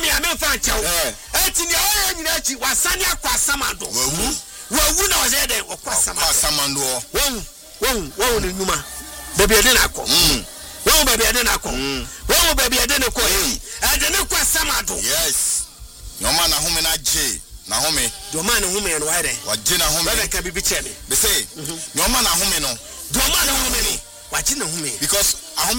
ya me fa nchaw enti ne o nyina achi wasane akwa Asamado wawu na oze de okwa Asamado wo ne nyuma baby ade na akọ wo baby ade na akọ wo baby ade na akọ ade na kwa Asamado yes nyoma na home na je na home nyoma na home no wa de wa je na home bebe ka bibi cheme be say nyoma na home no nyoma na home ni wa je na home because